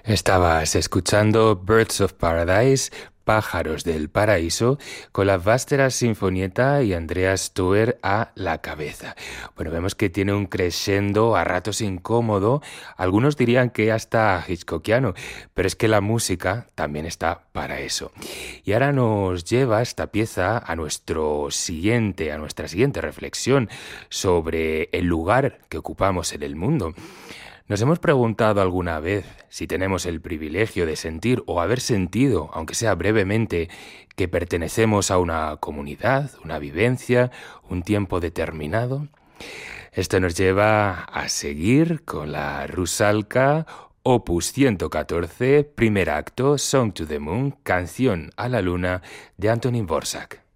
Estabas escuchando Birds of Paradise, Pájaros del Paraíso, con la Vástera Sinfonietta y Andreas Stuer a la cabeza. Bueno, vemos que tiene un crescendo a ratos incómodo, algunos dirían que hasta hitchcockiano, pero es que la música también está para eso. Y ahora nos lleva esta pieza a nuestra siguiente reflexión sobre el lugar que ocupamos en el mundo. ¿Nos hemos preguntado alguna vez si tenemos el privilegio de sentir o haber sentido, aunque sea brevemente, que pertenecemos a una comunidad, una vivencia, un tiempo determinado? Esto nos lleva a seguir con la Rusalka, Opus 114, primer acto, Song to the Moon, Canción a la Luna, de Antonín Dvořák.